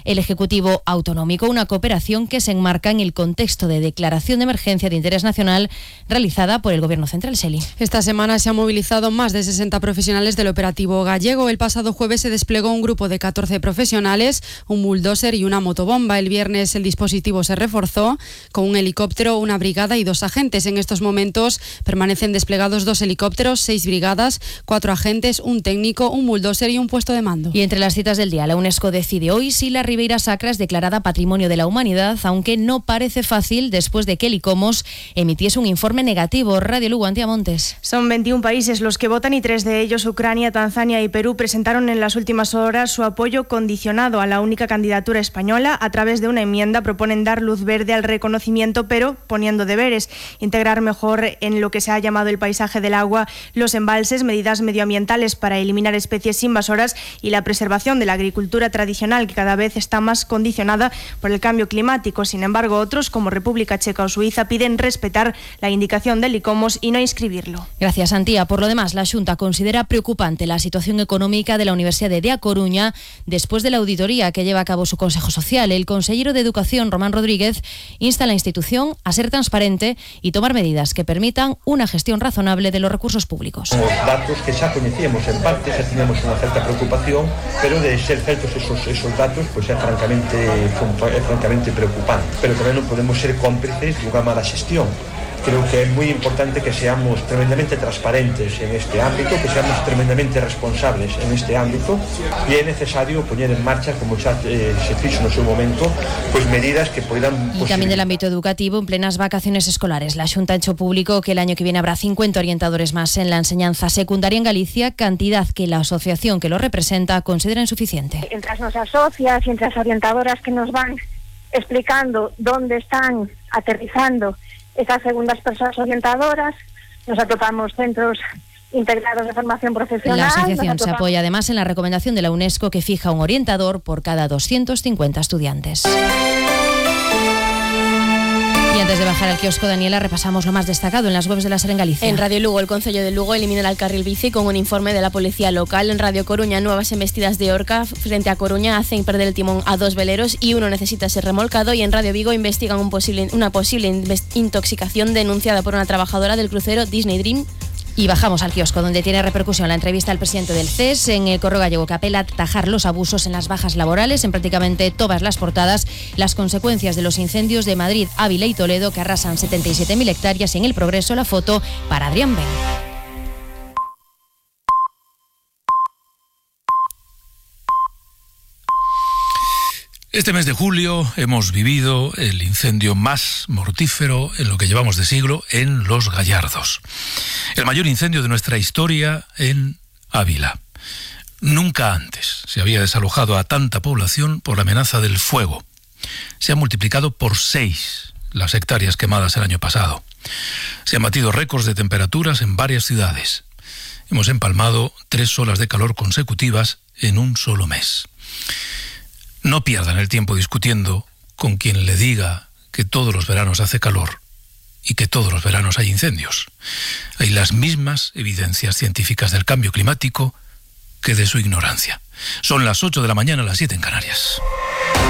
el Ejecutivo Autonómico, una cooperación que se enmarca en el contexto de declaración de emergencia de interés nacional realizada por el Gobierno central. Seli. Esta semana se han movilizado más de 60 profesionales del operativo gallego. El pasado jueves se desplegó un grupo de 14 profesionales, un bulldozer y una motobomba. El viernes el dispositivo se reforzó con un helicóptero, una brigada y 2 agentes. En estos momentos permanecen desplegados 2 helicópteros, 6 brigadas, 4 agentes, un técnico, un bulldozer y un puesto de mando. Y entre las citas del día, la UNESCO decide hoy si la Ribeira Sacra es declarada Patrimonio de la Humanidad, aunque no parece fácil después de que el ICOMOS emitiese un informe negativo. Radio Lugo, Antía Montes. Son 21 países los que votan y 3 de ellos, Ucrania, Tanzania y Perú, presentaron en las últimas horas su apoyo condicionado a la única candidatura española. A través de una enmienda proponen dar luz verde al reconocimiento, pero poniendo deberes, integrar mejor en lo que se ha llamado el paisaje del agua los embalses, medidas medioambientales para eliminar especies invasoras y la preservación de la agricultura tradicional, que cada vez está más condicionada por el cambio climático. Sin embargo, otros, como República Checa o Suiza, piden respetar la indicación del ICOMOS y no inscribirlo. Gracias, Antía. Por lo demás, la Xunta considera preocupante la situación económica de la Universidad de A Coruña después de la auditoría que lleva a cabo su Consejo Social. El consejero de Educación, Román Rodríguez, insta a la institución a ser transparente y tomar medidas que permitan una gestión razonable de los recursos públicos. Los datos que ya conocíamos en parte, ya teníamos una cierta preocupación, pero de ser ciertos esos datos, pues es francamente preocupante. Pero también no podemos ser cómplices de una mala gestión. Creo que es muy importante que seamos tremendamente transparentes en este ámbito, que seamos tremendamente responsables en este ámbito, y es necesario poner en marcha, como ya se hizo en su momento, pues medidas que puedan... Y también del ámbito educativo, en plenas vacaciones escolares, la Xunta ha hecho público que el año que viene habrá 50 orientadores más en la enseñanza secundaria en Galicia, cantidad que la asociación que lo representa considera insuficiente. Entre as nosas socias y entre as orientadoras que nos van explicando dónde están aterrizando estas segundas personas orientadoras, nos atopamos centros integrados de formación profesional. La asociación se apoya además en la recomendación de la UNESCO que fija un orientador por cada 250 estudiantes. Y antes de bajar al kiosco, Daniela, repasamos lo más destacado en las webs de la SER en Galicia. En Radio Lugo, el Concello de Lugo eliminará el carril bici con un informe de la policía local. En Radio Coruña, nuevas embestidas de orca frente a Coruña hacen perder el timón a 2 veleros y uno necesita ser remolcado. Y en Radio Vigo investigan una posible intoxicación denunciada por una trabajadora del crucero Disney Dream. Y bajamos al kiosco, donde tiene repercusión la entrevista al presidente del CES en el Correo Gallego, que apela a atajar los abusos en las bajas laborales en prácticamente todas las portadas, las consecuencias de los incendios de Madrid, Ávila y Toledo, que arrasan 77.000 hectáreas, y en El Progreso la foto para Adrián Ben. Este mes de julio hemos vivido el incendio más mortífero en lo que llevamos de siglo en Los Gallardos. El mayor incendio de nuestra historia en Ávila. Nunca antes se había desalojado a tanta población por la amenaza del fuego. Se han multiplicado por 6 las hectáreas quemadas el año pasado. Se han batido récords de temperaturas en varias ciudades. Hemos empalmado 3 olas de calor consecutivas en un solo mes. No pierdan el tiempo discutiendo con quien le diga que todos los veranos hace calor y que todos los veranos hay incendios. Hay las mismas evidencias científicas del cambio climático que de su ignorancia. Son las 8 de la mañana, las 7 en Canarias.